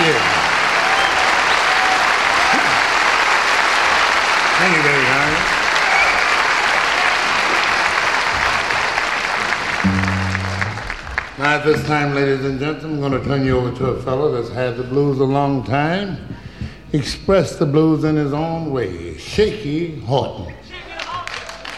Thank you very much. Now, at this time, ladies and gentlemen, I'm going to turn you over to a fellow that's had the blues a long time, expressed the blues in his own way, Shaky Horton.